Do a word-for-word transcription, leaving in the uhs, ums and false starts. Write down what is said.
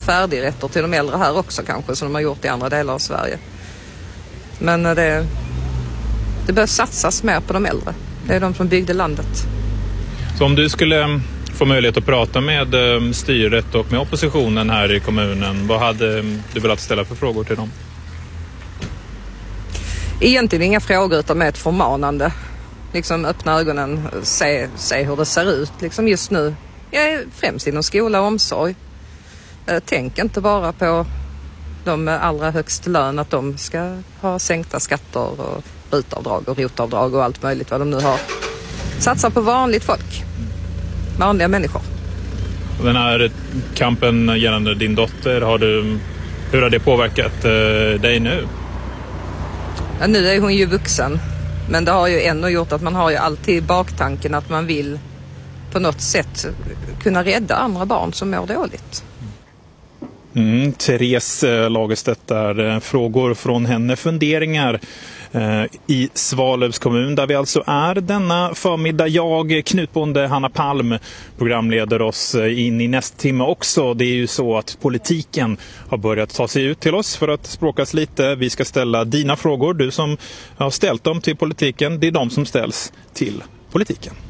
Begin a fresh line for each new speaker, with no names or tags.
färdigrätter till de äldre här också kanske, som de har gjort i andra delar av Sverige. Men det, det behöver satsas mer på de äldre. Det är de som byggde landet.
Så om du skulle få möjlighet att prata med styret och med oppositionen här i kommunen, vad hade du velat ställa för frågor till dem?
Egentligen inga frågor utan med ett förmanande. Liksom öppna ögonen, se, se hur det ser ut liksom just nu. Jag är främst inom skola och omsorg. Tänk inte bara på de allra högst lön, att de ska ha sänkta skatter och rutavdrag och rotavdrag och allt möjligt vad de nu har. Satsa på vanligt folk. Vanliga människor.
Den här kampen gällande din dotter, har du, hur har det påverkat eh, dig nu?
Ja, nu är hon ju vuxen. Men det har ju ändå gjort att man har ju alltid i baktanken att man vill på något sätt kunna rädda andra barn som mår dåligt.
Mm, Therese Lagerstedt där, frågor från henne, funderingar eh, i Svalövs kommun där vi alltså är denna förmiddag. Jag, Knutbonde Hanna Palm, programleder oss in i nästa timme också. Det är ju så att politiken har börjat ta sig ut till oss för att språkas lite. Vi ska ställa dina frågor, du som har ställt dem till politiken, det är de som ställs till politiken.